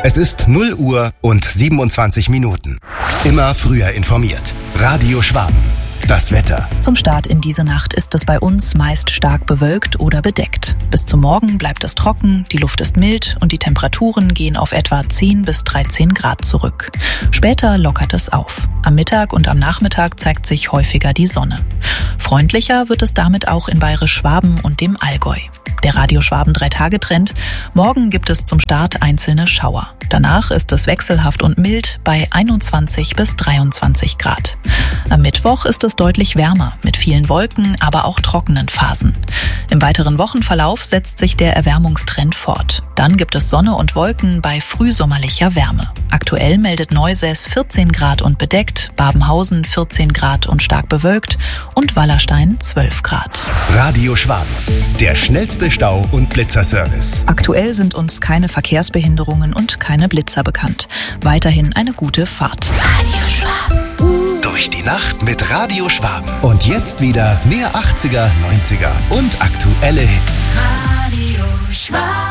Es ist 0 Uhr und 27 Minuten. Immer früher informiert. Radio Schwaben. Das Wetter. Zum Start in diese Nacht ist es bei uns meist stark bewölkt oder bedeckt. Bis zum Morgen bleibt es trocken, die Luft ist mild und die Temperaturen gehen auf etwa 10 bis 13 Grad zurück. Später lockert es auf. Am Mittag und am Nachmittag zeigt sich häufiger die Sonne. Freundlicher wird es damit auch in Bayerisch-Schwaben und dem Allgäu. Der Radio Schwaben 3-Tage-Trend. Morgen gibt es zum Start einzelne Schauer. Danach ist es wechselhaft und mild bei 21 bis 23 Grad. Am Mittwoch ist es deutlich wärmer, mit vielen Wolken, aber auch trockenen Phasen. Im weiteren Wochenverlauf setzt sich der Erwärmungstrend fort. Dann gibt es Sonne und Wolken bei frühsommerlicher Wärme. Aktuell meldet Neusäß 14 Grad und bedeckt, Babenhausen 14 Grad und stark bewölkt und Wallerstein 12 Grad. Radio Schwaben, der schnellste Stau- und Blitzerservice. Aktuell sind uns keine Verkehrsbehinderungen und keine Blitzer bekannt. Weiterhin eine gute Fahrt. Radio Schwaben. Durch die Nacht mit Radio Schwaben. Und jetzt wieder mehr 80er, 90er und aktuelle Hits. Radio Schwaben.